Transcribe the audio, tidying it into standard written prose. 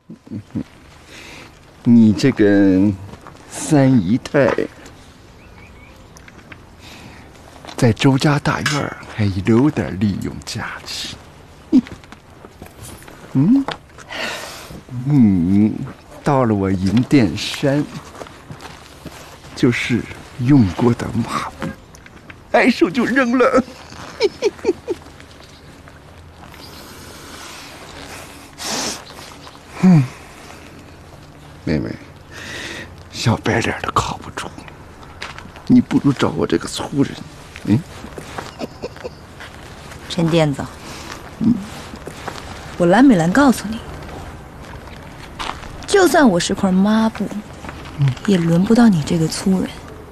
你这个三姨太，在周家大院还有点利用价值。到了我银殿山，就是用过的抹布，挨手就扔了。妹妹，小白脸的靠不住，你不如找我这个粗人。 陈垫子，我蓝美兰告诉你，就算我是块抹布，也轮不到你这个粗人。